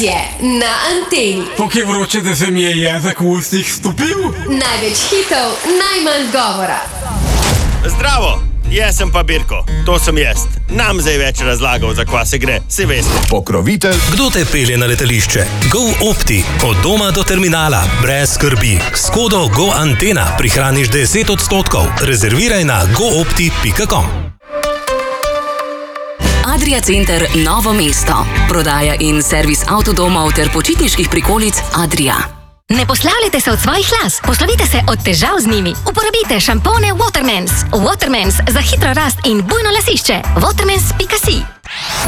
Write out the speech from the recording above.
je na Anteni. Tako je vroče, da se mi je jezik v ustih stopil. Največ hitov, najmanj govora. Zdravo, jaz sem pa Birko, to sem jaz. Nam zdaj več razlagal, za kva se gre, si veste. Pokrovitelj. Kdo te pelje na letališče? GoOpti. Od doma do terminala. Brez skrbi. S kodo GoAntena prihraniš 10%. Rezerviraj na goopti.com. Adria Center Novo mesto. Prodaja in servis avtodomov ter počitniških prikolic Adria. Ne poslavljajte se od svojih las, poslovite se od težav z njimi. Uporabite šampone Watermans. Watermans za hitro rast in bujno lasišče. Watermans.si